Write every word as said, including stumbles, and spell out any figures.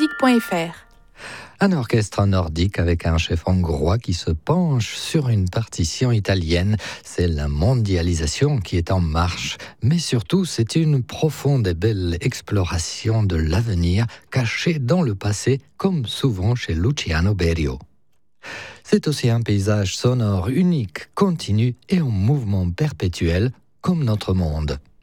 musique point f r. Un orchestre nordique avec un chef hongrois qui se penche sur une partition italienne. C'est la mondialisation qui est en marche. Mais surtout, c'est une profonde et belle exploration de l'avenir caché dans le passé, comme souvent chez Luciano Berio. C'est aussi un paysage sonore unique, continu et en mouvement perpétuel, comme notre monde.